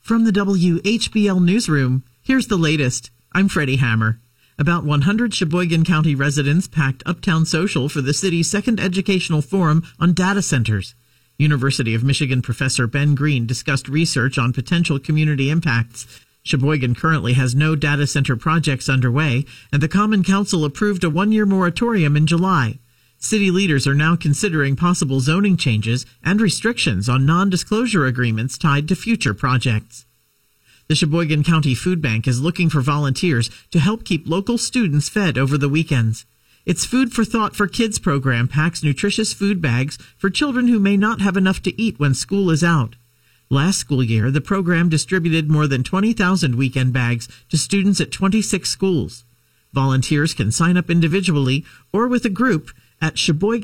From the WHBL Newsroom, here's the latest. I'm Freddie Hammer. About 100 Sheboygan County residents packed Uptown Social for the city's second educational forum on data centers. University of Michigan professor Ben Green discussed research on potential community impacts. Sheboygan currently has no data center projects underway, and the Common Council approved a one-year moratorium in July. City leaders are now considering possible zoning changes and restrictions on non-disclosure agreements tied to future projects. The Sheboygan County Food Bank is looking for volunteers to help keep local students fed over the weekends. Its Food for Thought for Kids program packs nutritious food bags for children who may not have enough to eat when school is out. Last school year, the program distributed more than 20,000 weekend bags to students at 26 schools. Volunteers can sign up individually or with a group at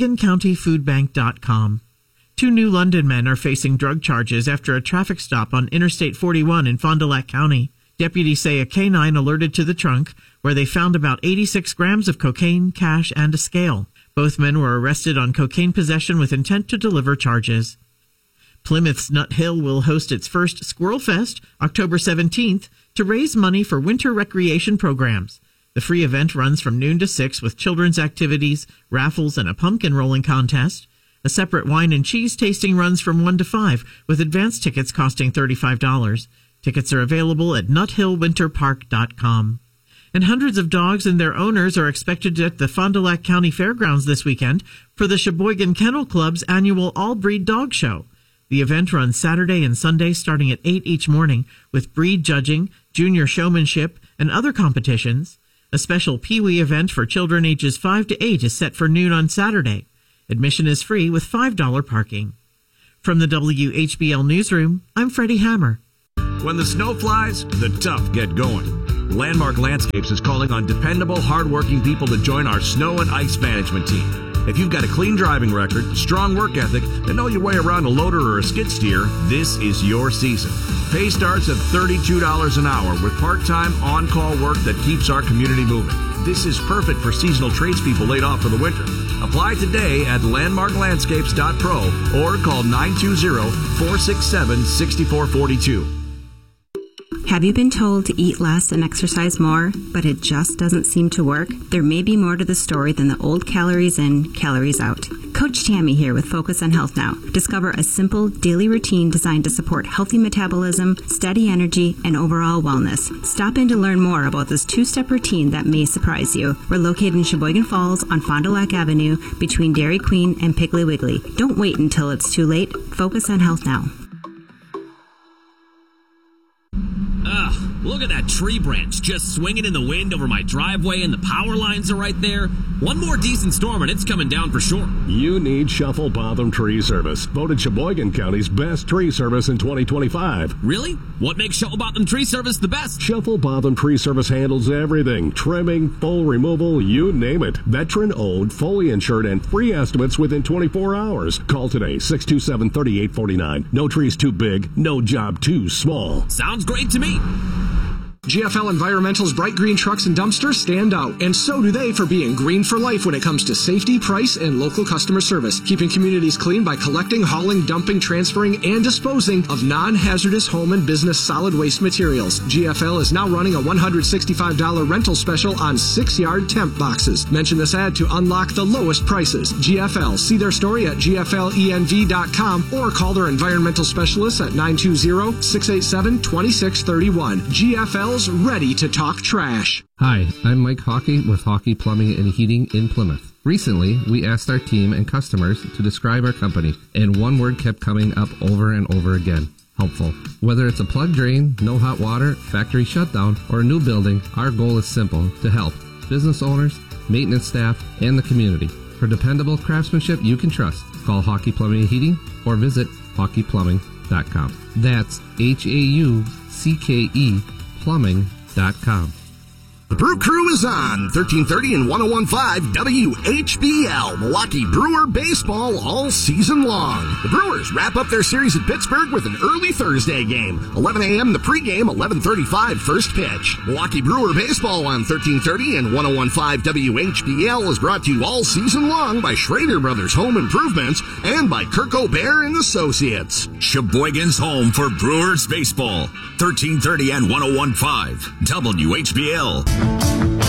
SheboyganCountyFoodBank.com. 2 new London men are facing drug charges after a traffic stop on Interstate 41 in Fond du Lac County. Deputies say a canine alerted to the trunk, where they found about 86 grams of cocaine, cash, and a scale. Both men were arrested on cocaine possession with intent to deliver charges. Plymouth's Nut Hill will host its first Squirrel Fest October 17th to raise money for winter recreation programs. The free event runs from noon to 6 with children's activities, raffles, and a pumpkin rolling contest. A separate wine and cheese tasting runs from 1 to 5, with advance tickets costing $35. Tickets are available at nuthillwinterpark.com. And hundreds of dogs and their owners are expected at the Fond du Lac County Fairgrounds this weekend for the Sheboygan Kennel Club's annual all-breed dog show. The event runs Saturday and Sunday starting at 8 each morning with breed judging, junior showmanship, and other competitions. A special Pee-wee event for children ages 5 to 8 is set for noon on Saturday. Admission is free with $5 parking. From the WHBL Newsroom, I'm Freddie Hammer. When the snow flies, the tough get going. Landmark Landscapes is calling on dependable, hardworking people to join our snow and ice management team. If you've got a clean driving record, strong work ethic, and know your way around a loader or a skid steer, this is your season. Pay starts at $32 an hour with part-time on-call work that keeps our community moving. This is perfect for seasonal tradespeople laid off for the winter. Apply today at landmarklandscapes.pro or call 920-467-6442. Have you been told to eat less and exercise more, but it just doesn't seem to work? There may be more to the story than the old calories in, calories out. Coach Tammy here with Focus on Health Now. Discover a simple daily routine designed to support healthy metabolism, steady energy, and overall wellness. Stop in to learn more about this 2-step routine that may surprise you. We're located in Sheboygan Falls on Fond du Lac Avenue between Dairy Queen and Piggly Wiggly. Don't wait until it's too late. Focus on Health Now. Ugh, look at that tree branch just swinging in the wind over my driveway and the power lines are right there. One more decent storm and it's coming down for sure. You need Shuffle Botham Tree Service, voted Sheboygan County's best tree service in 2025. Really? What makes Shuffle Botham Tree Service the best? Shuffle Botham Tree Service handles everything. Trimming, full removal, you name it. Veteran-owned, fully insured, and free estimates within 24 hours. Call today, 627-3849. No tree's too big, no job too small. Sounds great to me. GFL Environmental's bright green trucks and dumpsters stand out, and so do they for being green for life when it comes to safety, price, and local customer service. Keeping communities clean by collecting, hauling, dumping, transferring, and disposing of non-hazardous home and business solid waste materials. GFL is now running a $165 rental special on 6-yard temp boxes. Mention this ad to unlock the lowest prices. GFL. See their story at GFLENV.com or call their environmental specialists at 920-687-2631. GFL ready to talk trash. Hi, I'm Mike Hockey with Hockey Plumbing and Heating in Plymouth. Recently, we asked our team and customers to describe our company, and one word kept coming up over and over again: helpful. Whether it's a plug drain, no hot water, factory shutdown, or a new building, our goal is simple: to help business owners, maintenance staff, and the community. For dependable craftsmanship you can trust, call Hockey Plumbing and Heating or visit hockeyplumbing.com. That's HAUCKE plumbing.com. The Brew Crew is on 1330 and 101.5 WHBL, Milwaukee Brewer baseball all season long. The Brewers wrap up their series at Pittsburgh with an early Thursday game. 11 a.m. the pregame, 11:35 first pitch. Milwaukee Brewer baseball on 1330 and 101.5 WHBL is brought to you all season long by Schrader Brothers Home Improvements and by Kirk O'Bear and Associates. Sheboygan's home for Brewers baseball. 1330 and 101.5 WHBL.